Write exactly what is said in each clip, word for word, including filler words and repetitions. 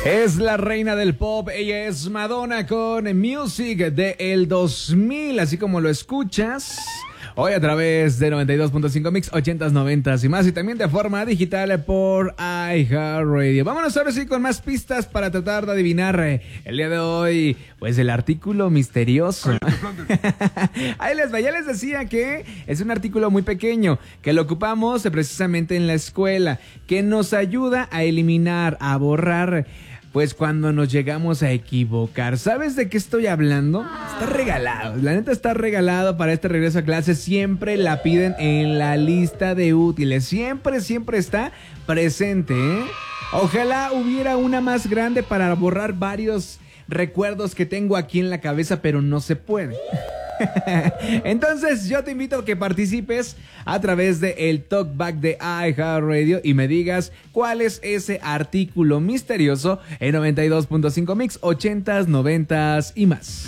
Es la reina del pop, ella es Madonna con Music de el dos mil, así como lo escuchas. Hoy a través de noventa y dos punto cinco Mix, ochentas, noventas y más, y también de forma digital por iHeartRadio. Vámonos ahora sí con más pistas para tratar de adivinar eh, el día de hoy, pues el artículo misterioso. Ahí les va, ya les decía que es un artículo muy pequeño, que lo ocupamos eh, precisamente en la escuela, que nos ayuda a eliminar, a borrar, pues cuando nos llegamos a equivocar. ¿Sabes de qué estoy hablando? Está regalado, la neta está regalado para este regreso a clase. Siempre la piden en la lista de útiles. Siempre, siempre está presente, ¿eh? Ojalá hubiera una más grande para borrar varios recuerdos que tengo aquí en la cabeza, pero no se puede. Entonces yo te invito a que participes a través de el Talkback de iHeartRadio y me digas cuál es ese artículo misterioso en noventa y dos punto cinco Mix, ochentas, noventas y más.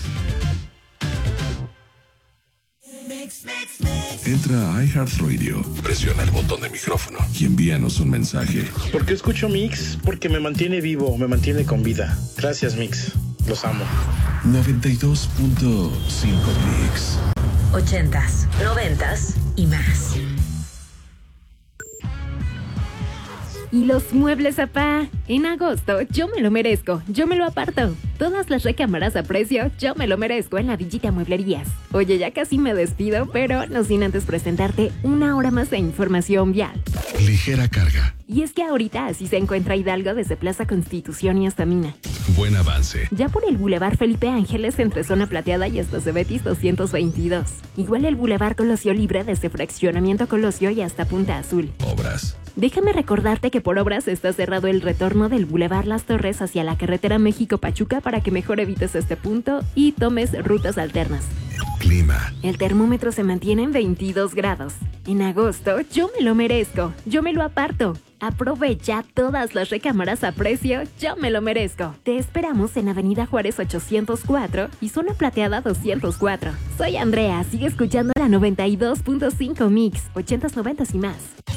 Entra a iHeartRadio, presiona el botón de micrófono y envíanos un mensaje. ¿Por qué escucho Mix? Porque me mantiene vivo, me mantiene con vida. Gracias, Mix. Los amo. noventa y dos punto cinco Mix. Ochentas, noventas y más. Y los muebles, apá. En agosto, yo me lo merezco, yo me lo aparto. Todas las recámaras a precio, yo me lo merezco en la Villita Mueblerías. Oye, ya casi me despido, pero no sin antes presentarte una hora más de información vial. Ligera carga. Y es que ahorita así se encuentra Hidalgo desde Plaza Constitución y hasta Mina. Buen avance. Ya por el Boulevard Felipe Ángeles entre Zona Plateada y hasta Cebetis doscientos veintidós. Igual el Boulevard Colosio Libre desde Fraccionamiento Colosio y hasta Punta Azul. Obras. Déjame recordarte que por obras está cerrado el retorno del Boulevard Las Torres hacia la carretera México-Pachuca para que mejor evites este punto y tomes rutas alternas. Clima. El termómetro se mantiene en veintidós grados. En agosto, yo me lo merezco, yo me lo aparto. Aprovecha todas las recámaras a precio, yo me lo merezco. Te esperamos en Avenida Juárez ochocientos cuatro y Zona Plateada doscientos cuatro. Soy Andrea, sigue escuchando la noventa y dos punto cinco Mix, ochentas, noventas y más.